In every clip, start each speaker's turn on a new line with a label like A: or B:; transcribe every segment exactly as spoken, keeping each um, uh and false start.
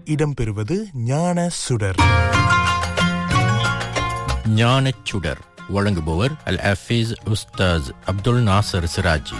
A: இடம்பெறுவது ஞான சுடர்.
B: ஞானச் சுடர் வழங்குபவர் அல் ஹஃபீஸ் உஸ்தாஸ் அப்துல் நாசர் சிராஜி.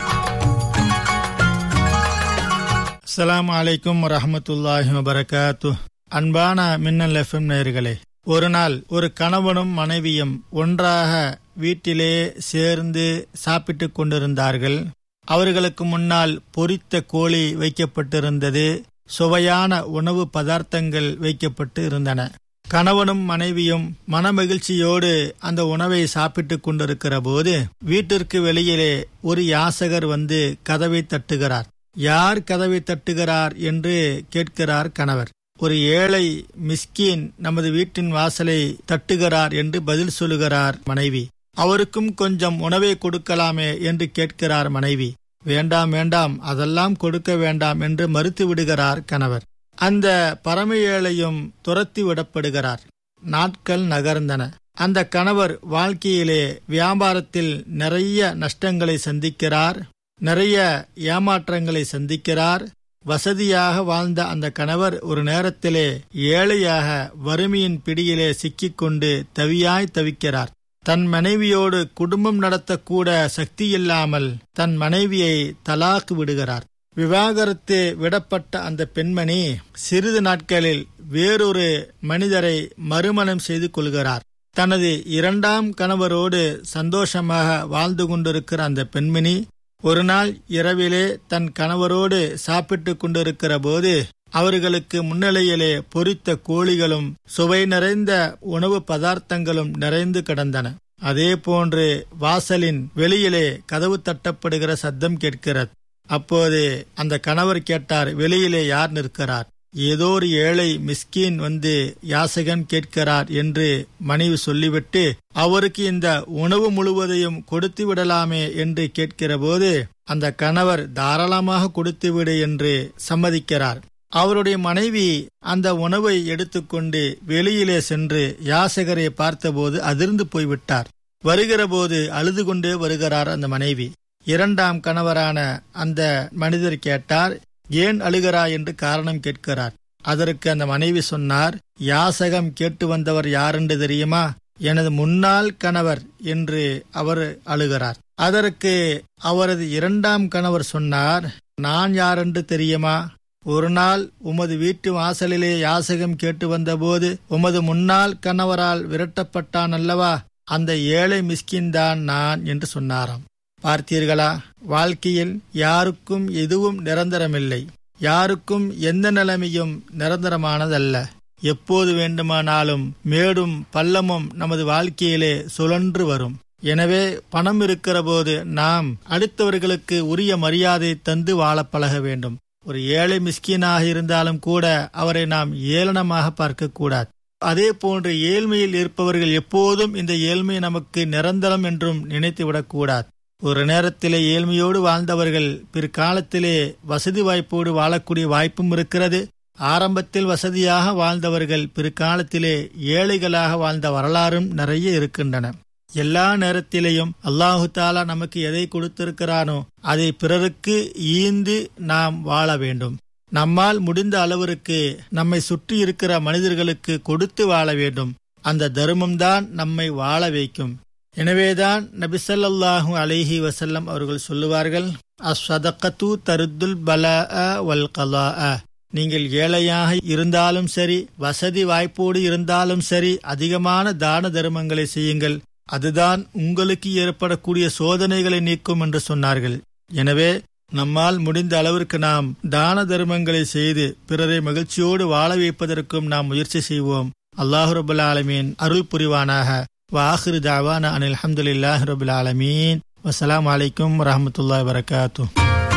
C: அஸ்ஸலாமு அலைக்கும் வரஹ்மத்துல்லாஹி வபரகாத்து. அன்பான மின்னல் எஃப்எம் நேயர்களே, ஒரு நாள் ஒரு கணவனும் மனைவியும் ஒன்றாக வீட்டிலே சேர்ந்து சாப்பிட்டு கொண்டிருந்தார்கள். அவர்களுக்கு முன்னால் பொரித்த கோழி வைக்கப்பட்டிருந்தது. சுவையான உணவு பதார்த்தங்கள் வைக்கப்பட்டு இருந்தன. கணவனும் மனைவியும் மனமகிழ்ச்சியோடு அந்த உணவை சாப்பிட்டு கொண்டிருக்கிற போது வீட்டிற்கு வெளியிலே ஒரு யாசகர் வந்து கதவை தட்டுகிறார். யார் கதவை தட்டுகிறார் என்று கேட்கிறார் கணவர். ஒரு ஏழை மிஸ்கீன் நமது வீட்டின் வாசலை தட்டுகிறார் என்று பதில் சொல்லுகிறார் மனைவி. அவருக்கும் கொஞ்சம் உணவை கொடுக்கலாமே என்று கேட்கிறார் மனைவி. வேண்டாம் வேண்டாம், அதெல்லாம் கொடுக்க வேண்டாம் என்று மறுத்து விடுகிறார் கணவர். அந்த பரம ஏழையும் துரத்தி விடப்படுகிறார். நாட்கள் நகர்ந்தன. அந்த கணவர் வாழ்க்கையிலே வியாபாரத்தில் நிறைய நஷ்டங்களை சந்திக்கிறார், நிறைய ஏமாற்றங்களை சந்திக்கிறார். வசதியாக வாழ்ந்த அந்த கணவர் ஒரு நேரத்திலே ஏழையாக வறுமையின் பிடியிலே சிக்கிக்கொண்டு தவியாய் தவிக்கிறார். தன் மனைவியோடு குடும்பம் நடத்தக்கூட சக்தி இல்லாமல் தன் மனைவியை தலாக்கு விடுகிறார். விவாகரத்து விடப்பட்ட அந்த பெண்மணி சிறிது நாட்களில் வேறொரு மனிதரை மறுமணம் செய்து கொள்கிறார். தனது இரண்டாம் கணவரோடு சந்தோஷமாக வாழ்ந்து கொண்டிருக்கிற அந்த பெண்மணி ஒரு நாள் இரவிலே தன் கணவரோடு சாப்பிட்டு கொண்டிருக்கிற போது அவர்களுக்கு முன்னிலையிலே பொரித்த கோழிகளும் சுவை நிறைந்த உணவு பதார்த்தங்களும் நிறைந்து கிடந்தன. அதே போன்று வாசலின் வெளியிலே கதவு தட்டப்படுகிற சத்தம் கேட்கிறது. அப்போது அந்த கணவர் கேட்டார், வெளியிலே யார் நிற்கிறார்? ஏதோ ஒரு ஏழை மிஸ்கீன் வந்து யாசகன் கேட்கிறார் என்று மனைவி சொல்லிவிட்டு அவருக்கு இந்த உணவு முழுவதையும் கொடுத்து விடலாமே என்று கேட்கிற போது அந்த கணவர் தாராளமாக கொடுத்துவிடு என்று சம்மதிக்கிறார். அவருடைய மனைவி அந்த உணவை எடுத்துக்கொண்டு வெளியிலே சென்று யாசகரை பார்த்தபோது அதிர்ந்து போய்விட்டார். வருகிற போது அழுது கொண்டே வருகிறார் அந்த மனைவி. இரண்டாம் கணவரான அந்த மனிதர் கேட்டார், ஏன் அழுகிறாய் என்று காரணம் கேட்கிறார். அதற்கு அந்த மனைவி சொன்னார், யாசகம் கேட்டு வந்தவர் யாரென்று தெரியுமா? எனது முன்னாள் கணவர் என்று அவர் அழுகிறார். அதற்கு அவரது இரண்டாம் கணவர் சொன்னார், நான் யாரென்று தெரியுமா? ஒரு நாள் உமது வீட்டு வாசலிலே யாசகம் கேட்டு வந்தபோது உமது முன்னாள் கணவரால் விரட்டப்பட்டான் அல்லவா, அந்த ஏழை மிஸ்கின் தான் நான் என்று சொன்னாராம். பார்த்தீர்களா, வாழ்க்கையில் யாருக்கும் எதுவும் நிரந்தரமில்லை. யாருக்கும் எந்த நிலைமையும் நிரந்தரமானதல்ல. எப்போது வேண்டுமானாலும் மேடும் பள்ளமும் நமது வாழ்க்கையிலே சுழன்று வரும். எனவே பணம் இருக்கிற போது நாம் அடுத்தவர்களுக்கு உரிய மரியாதை தந்து வாழ பழக வேண்டும். ஒரு ஏழை மிஸ்கீனாக இருந்தாலும் கூட அவரை நாம் ஏளனமாக பார்க்கக்கூடாது. அதே போன்று ஏழ்மையில் இருப்பவர்கள் எப்போதும் இந்த ஏழ்மை நமக்கு நிரந்தரம் என்றும் நினைத்துவிடக்கூடாது. ஒரு நேரத்திலே ஏழ்மையோடு வாழ்ந்தவர்கள் பிற்காலத்திலே வசதி வாய்ப்போடு வாழக்கூடிய வாய்ப்பும் இருக்கிறது. ஆரம்பத்தில் வசதியாக வாழ்ந்தவர்கள் பிற்காலத்திலே ஏழைகளாக வாழ்ந்த வரலாறும் நிறைய இருக்கின்றன. எல்லா நேரத்திலேயும் அல்லாஹு தாலா நமக்கு எதை கொடுத்திருக்கிறானோ அதை பிறருக்கு ஈந்து நாம் வாழ வேண்டும். நம்மால் முடிந்த அளவிற்கு நம்மை சுற்றி இருக்கிற மனிதர்களுக்கு கொடுத்து வாழ வேண்டும். அந்த தர்மம்தான் நம்மை வாழ வைக்கும். எனவேதான் நபி ஸல்லல்லாஹு அலைஹி வஸல்லம் அவர்கள் சொல்லுவார்கள், அஸ்ஸதகத்து தருத்துல் பலாஅ வல் கலாஅ. நீங்கள் ஏழையாக இருந்தாலும் சரி, வசதி வாய்ப்போடு இருந்தாலும் சரி, அதிகமான தான தர்மங்களை செய்யுங்கள். அதுதான் உங்களுக்கு ஏற்படக்கூடிய சோதனைகளை நீக்கும் என்று சொன்னார்கள். எனவே நம்மால் முடிந்த அளவிற்கு நாம் தான தர்மங்களை செய்து பிறரை மகிழ்ச்சியோடு வாழ வைப்பதற்கும் நாம் முயற்சி செய்வோம். அல்லாஹ் ரப்பல் ஆலமீன் அருள் புரிவானாக. வாஹிரு தஅவானா அனில் ஹம்துலில்லாஹி ரப்பில் ஆலமீன். வஸ்ஸலாமு அலைக்கும் வரஹ்மத்துல்லாஹி வபரகாத்துஹு.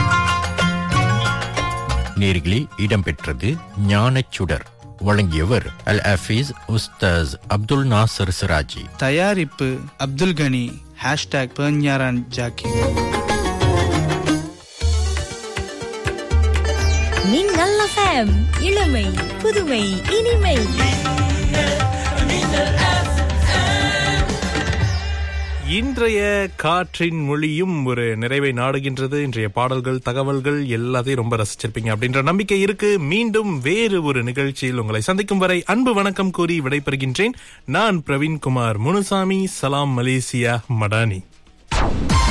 B: நேர்களே, இடம்பெற்றது ஞானச் சுடர். வழங்கியவர் அல் ஹஃபீஸ் உஸ்தாஸ் அப்துல் நாசர் சிராஜி.
D: தயாரிப்பு அப்துல் கனி. Hashtag பெர்ஞாரான் Jackie.
E: மின்னல் எஃப்எம், இளமை புதுமை இனிமை.
A: இன்றைய காற்றின் மொழியும் ஒரு நிறைவை நாடுகின்றது. இன்றைய பாடல்கள், தகவல்கள் எல்லாத்தையும் ரொம்ப ரசிச்சிருப்பீங்க அப்படின்ற நம்பிக்கை இருக்கு. மீண்டும் வேறு ஒரு நிகழ்ச்சியில் உங்களை சந்திக்கும் வரை அன்பு வணக்கம் கூறி விடைபெறுகின்றேன். நான் பிரவீன்குமார் முனுசாமி. சலாம் மலேசியா மடானி.